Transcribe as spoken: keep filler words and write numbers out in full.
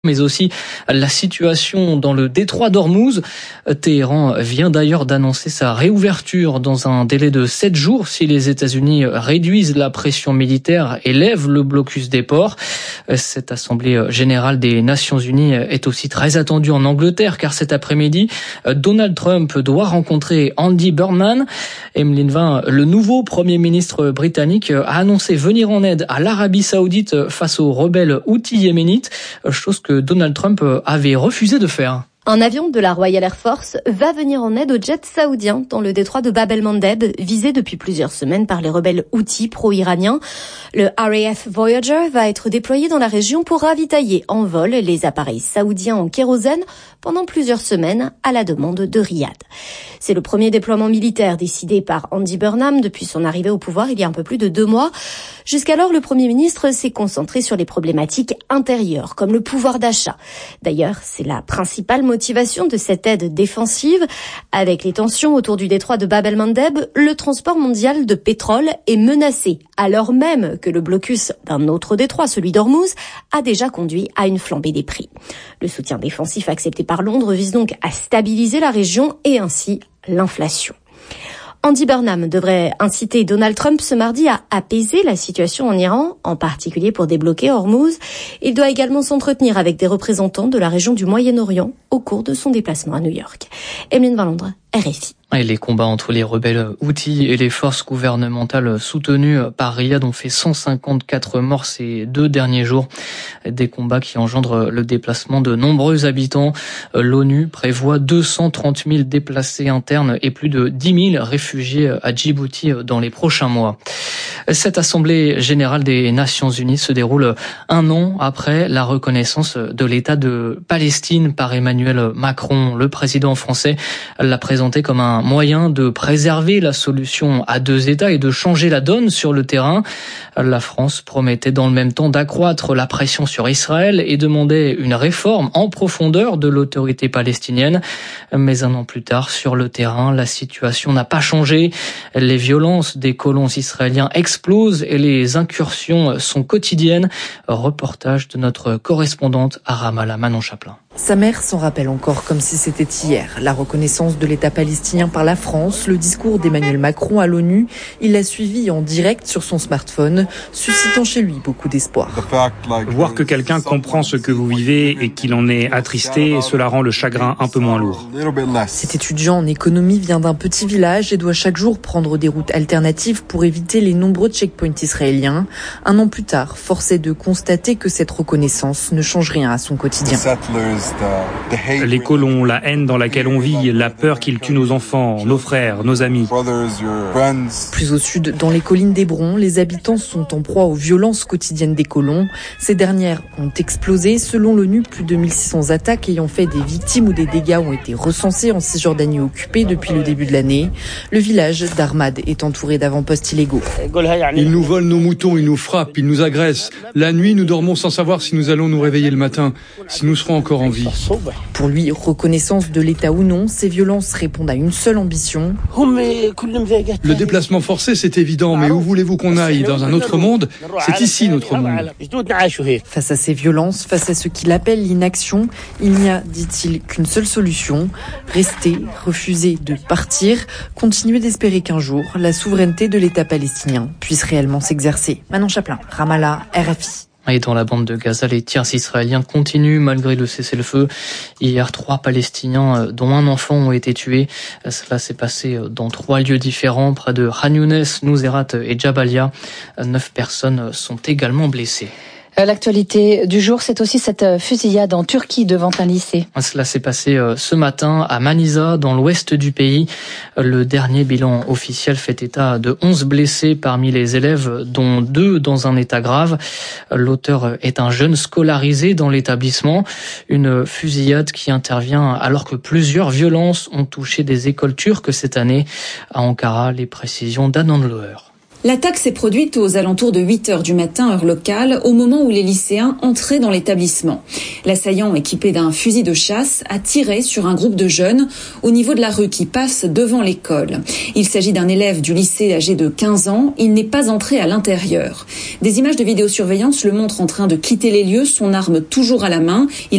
mais aussi la situation dans le détroit d'Ormuz. Téhéran vient d'ailleurs d'annoncer sa réouverture dans un délai de sept jours si les États-Unis réduisent la pression militaire et lèvent le blocus des ports. Cette assemblée générale des Nations Unies est aussi très attendue en Angleterre car cet après-midi, Donald Trump doit rencontrer Andy Burnham. Emeline Vin, le nouveau Premier ministre britannique, a annoncé venir en aide à l'Arabie Saoudite face aux rebelles houthis yéménites, chose que Donald Trump avait refusé de faire. Un avion de la Royal Air Force va venir en aide aux jets saoudiens dans le détroit de Bab el-Mandeb, visé depuis plusieurs semaines par les rebelles houthis pro-iraniens. Le R A F Voyager va être déployé dans la région pour ravitailler en vol les appareils saoudiens en kérosène pendant plusieurs semaines à la demande de Riyad. C'est le premier déploiement militaire décidé par Andy Burnham depuis son arrivée au pouvoir il y a un peu plus de deux mois. Jusqu'alors, le Premier ministre s'est concentré sur les problématiques intérieures, comme le pouvoir d'achat. D'ailleurs, c'est la principale motivation de cette aide défensive. Avec les tensions autour du détroit de Bab el-Mandeb, le transport mondial de pétrole est menacé, alors même que le blocus d'un autre détroit, celui d'Ormuz, a déjà conduit à une flambée des prix. Le soutien défensif accepté par Londres vise donc à stabiliser la région et ainsi l'inflation. Andy Burnham devrait inciter Donald Trump ce mardi à apaiser la situation en Iran, en particulier pour débloquer Ormuz. Il doit également s'entretenir avec des représentants de la région du Moyen-Orient au cours de son déplacement à New York. Emeline Vin, Londres, R F I. Et les combats entre les rebelles houthis et les forces gouvernementales soutenues par Riyad ont fait cent cinquante-quatre morts ces deux derniers jours. Des combats qui engendrent le déplacement de nombreux habitants. L'ONU prévoit deux cent trente mille déplacés internes et plus de dix mille réfugiés à Djibouti dans les prochains mois. Cette assemblée générale des Nations Unies se déroule un an après la reconnaissance de l'État de Palestine par Emmanuel Macron. Le président français l'a présenté comme un moyen de préserver la solution à deux États et de changer la donne sur le terrain. La France promettait dans le même temps d'accroître la pression sur Israël et demandait une réforme en profondeur de l'autorité palestinienne. Mais un an plus tard, sur le terrain, la situation n'a pas changé. Les violences des colons israéliens explosent et les incursions sont quotidiennes. Reportage de notre correspondante à Ramallah, Manon Chaplin. Sa mère s'en rappelle encore comme si c'était hier. La reconnaissance de l'État palestinien par la France, le discours d'Emmanuel Macron à l'ONU, il l'a suivi en direct sur son smartphone, suscitant chez lui beaucoup d'espoir. Voir que quelqu'un comprend ce que vous vivez et qu'il en est attristé, cela rend le chagrin un peu moins lourd. Cet étudiant en économie vient d'un petit village et doit chaque jour prendre des routes alternatives pour éviter les nombreux checkpoints israéliens. Un an plus tard, force est de constater que cette reconnaissance ne change rien à son quotidien. Les colons, la haine dans laquelle on vit, la peur qu'ils tuent nos enfants, nos frères, nos amis. Plus au sud, dans les collines d'Hébron, les habitants sont en proie aux violences quotidiennes des colons. Ces dernières ont explosé. Selon l'ONU, plus de mille six cents attaques ayant fait des victimes ou des dégâts ont été recensés en Cisjordanie occupée depuis le début de l'année. Le village d'Armad est entouré d'avant-postes illégaux. Ils nous volent nos moutons, ils nous frappent, ils nous agressent. La nuit, nous dormons sans savoir si nous allons nous réveiller le matin, si nous serons encore en vie. Pour lui, reconnaissance de l'État ou non, ces violences répondent à une seule ambition. Le déplacement forcé, c'est évident, mais où voulez-vous qu'on aille? Dans un autre monde? C'est ici notre monde. Face à ces violences, face à ce qu'il appelle l'inaction, il n'y a, dit-il, qu'une seule solution. Rester, refuser de partir, continuer d'espérer qu'un jour, la souveraineté de l'État palestinien puisse réellement s'exercer. Manon Chaplin, Ramallah, R F I. Et dans la bande de Gaza, les tirs israéliens continuent malgré le cessez-le-feu. Hier, trois Palestiniens, dont un enfant, ont été tués. Cela s'est passé dans trois lieux différents, près de Khan Younes, Nuseirat et Jabalia. Neuf personnes sont également blessées. L'actualité du jour, c'est aussi cette fusillade en Turquie devant un lycée. Cela s'est passé ce matin à Manisa, dans l'ouest du pays. Le dernier bilan officiel fait état de onze blessés parmi les élèves, dont deux dans un état grave. L'auteur est un jeune scolarisé dans l'établissement. Une fusillade qui intervient alors que plusieurs violences ont touché des écoles turques cette année. À Ankara, les précisions d'Anand Loher. L'attaque s'est produite aux alentours de huit heures du matin, heure locale, au moment où les lycéens entraient dans l'établissement. L'assaillant, équipé d'un fusil de chasse, a tiré sur un groupe de jeunes au niveau de la rue qui passe devant l'école. Il s'agit d'un élève du lycée âgé de quinze ans. Il n'est pas entré à l'intérieur. Des images de vidéosurveillance le montrent en train de quitter les lieux, son arme toujours à la main. Il